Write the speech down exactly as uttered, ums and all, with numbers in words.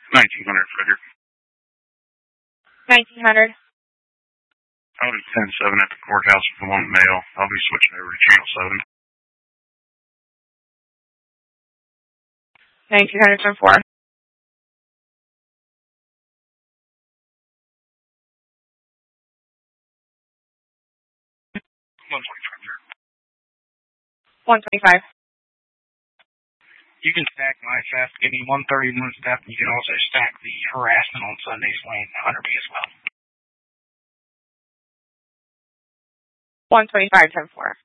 nineteen hundred, Frederick. nineteen hundred. I'll be ten seven at the courthouse if I want mail. I'll be switching over to Channel seven. nineteen hundred, ten four. one twenty-five, sir. one twenty-five. You can stack my theft, give me one thirty-one theft, and you can also stack the harassment on Sunday's Lane, one hundred B as well. one twenty-five, ten four.